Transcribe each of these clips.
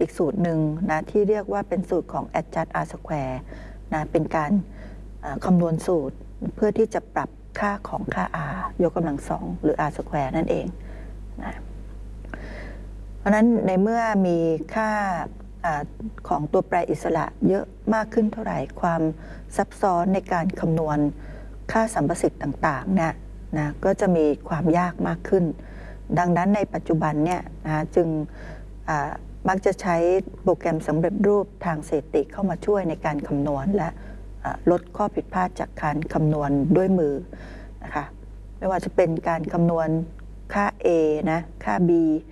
อีกสูตรหนึ่งนะที่เรียกว่าเป็นสูตรของ adjust r square นะเป็นการคำนวณสูตรเพื่อที่จะปรับค่าของค่า r ยกกำลังสองหรือ r square นั่นเองนะเพราะฉะนั้นในเมื่อมีค่าของตัวแปรอิสระเยอะมากขึ้นเท่าไหร่ความซับซ้อนในการคำนวณค่าสัมประสิทธิ์ต่างๆเนี่ยนะก็จะมีความยากมากขึ้นดังนั้นในปัจจุบันเนี่ยนะจึงมักจะใช้โปรแกรมสำเร็จรูปทางสถิติเข้ามาช่วยในการคำนวณและลดข้อผิดพลาดจากการคำนวณด้วยมือนะคะไม่ว่าจะเป็นการคำนวณค่า A นะค่า B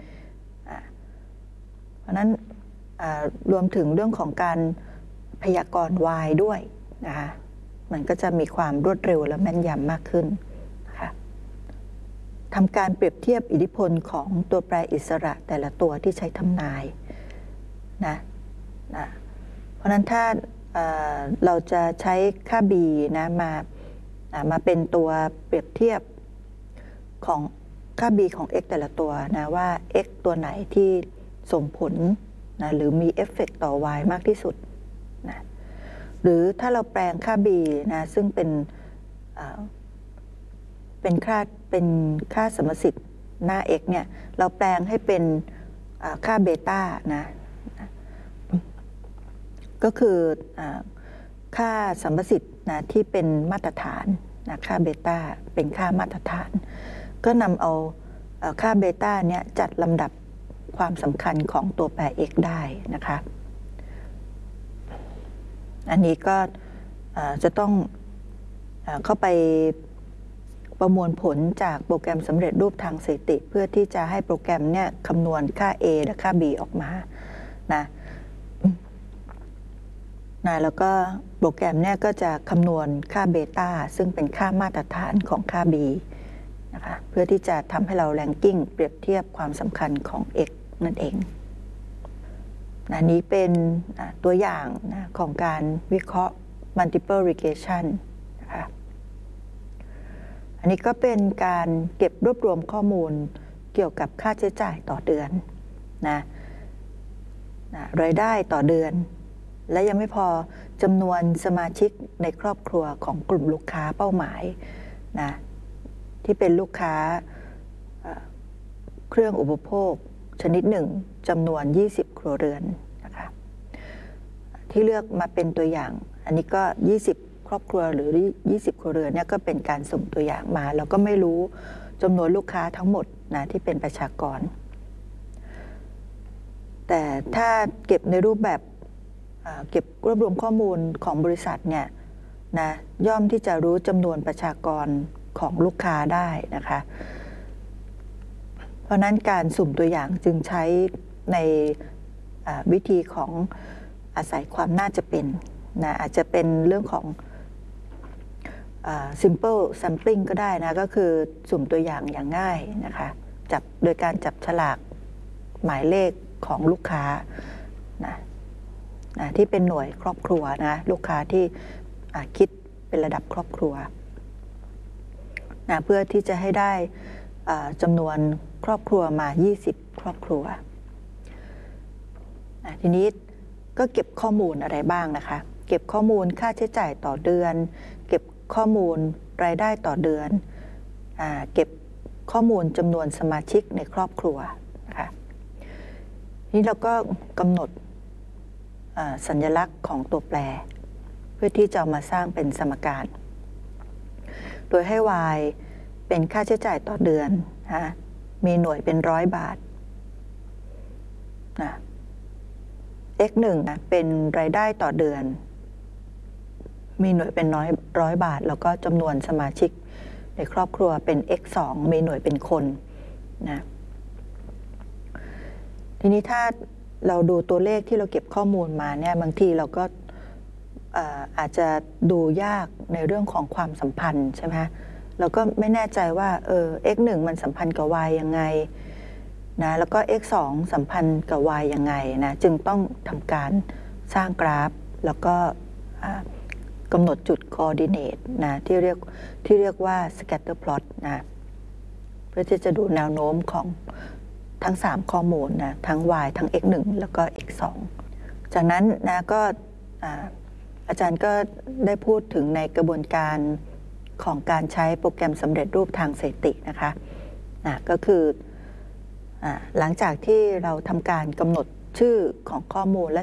เพราะนั้นรวมถึงเรื่องของการพยากรณ์ y ด้วยนะคะมันก็จะมีความรวดเร็วและแม่นยำมากขึ้นนะคะทำการเปรียบเทียบอิทธิพลของตัวแปรอิสระแต่ละตัวที่ใช้ทำนายนะเพราะนั้นถ้าเราจะใช้ค่า b นะมาเป็นตัวเปรียบเทียบของค่า b ของ x แต่ละตัวนะว่า x ตัวไหนที่ส่งผลนะหรือมีเอฟเฟกต์ต่อ y มากที่สุดนะหรือถ้าเราแปลงค่า b นะซึ่งเป็นค่าสมสิทธิ์หน้า x เนี่ยเราแปลงให้เป็นค่าเบต้านะก็คือค่าสัมประสิทธิ์นะที่เป็นมาตรฐานนะค่าเบต้าเป็นค่ามาตรฐานก็นำเอาค่าเบต้าเนี่ยจัดลำดับความสำคัญของตัวแปร x ได้นะคะอันนี้ก็จะต้องเข้าไปประมวลผลจากโปรแกรมสำเร็จรูปทางสถิติเพื่อที่จะให้โปรแกรมเนี่ยคำนวณค่า a และค่า b ออกมานะแล้วก็โปรแกรมเนี่ยก็จะคำนวณค่าเบต้าซึ่งเป็นค่ามาตรฐานของค่า b นะคะเพื่อที่จะทำให้เราแรงกิ้งเปรียบเทียบความสำคัญของ x นั่นเองนี้เป็นตัวอย่างของการวิเคราะห์ multiple regression นะคะอันนี้ก็เป็นการเก็บรวบรวมข้อมูลเกี่ยวกับค่าใช้จ่ายต่อเดือนนะรายได้ต่อเดือนและยังไม่พอจำนวนสมาชิกในครอบครัวของกลุ่มลูกค้าเป้าหมายนะที่เป็นลูกค้าเครื่องอุปโภคชนิดหนึ่งจำนวน20ครัวเรือนนะคะที่เลือกมาเป็นตัวอย่างอันนี้ก็20ครอบครัวหรือ20ครัวเรือนเนี่ยก็เป็นการสุ่มตัวอย่างมาเราก็ไม่รู้จำนวนลูกค้าทั้งหมดนะที่เป็นประชากรแต่ถ้าเก็บในรูปแบบเก็บรวบรวมข้อมูลของบริษัทเนี่ยนะย่อมที่จะรู้จำนวนประชากรของลูกค้าได้นะคะเพราะนั้นการสุ่มตัวอย่างจึงใช้ในวิธีของอาศัยความน่าจะเป็นนะอาจจะเป็นเรื่องของsimple sampling ก็ได้นะก็คือสุ่มตัวอย่างอย่างง่ายนะคะโดยการจับฉลากหมายเลขของลูกค้านะที่เป็นหน่วยครอบครัวนะลูกค้าที่คิดเป็นระดับครอบครัวนะเพื่อที่จะให้ได้จำนวนครอบครัวมา20ครอบครัวทีนี้ก็เก็บข้อมูลอะไรบ้างนะคะเก็บข้อมูลค่าใช้จ่ายต่อเดือนเก็บข้อมูลรายได้ต่อเดือนเก็บข้อมูลจำนวนสมาชิกในครอบครัวนะคะนี่เราก็กำหนดสัญลักษณ์ของตัวแปรเพื่อที่จะมาสร้างเป็นสมการโดยให้ y เป็นค่าใช้จ่ายต่อเดือนนะมีหน่วยเป็น100 บาทนะ x1 นะเป็นรายได้ต่อเดือนมีหน่วยเป็น100 บาทแล้วก็จำนวนสมาชิกในครอบครัวเป็น x2 มีหน่วยเป็นคนนะทีนี้ถ้าเราดูตัวเลขที่เราเก็บข้อมูลมาเนี่ยบางทีเราก็อาจจะดูยากในเรื่องของความสัมพันธ์ใช่ไหมเราก็ไม่แน่ใจว่าx1 มันสัมพันธ์กับ y ยังไงนะแล้วก็ x2 สัมพันธ์กับ y ยังไงนะจึงต้องทำการสร้างกราฟแล้วก็กำหนดจุด coordinate นะที่เรียกว่า scatter plot นะเพื่อที่จะดูแนวโน้มของทั้ง 3 ข้อมูลนะทั้ง y ทั้ง x 1แล้วก็ x 2จากนั้นนะก็อาจารย์ก็ได้พูดถึงในกระบวนการของการใช้โปรแกรมสำเร็จรูปทางสถิตินะคะก็คือหลังจากที่เราทำการกำหนดชื่อของข้อมูลและ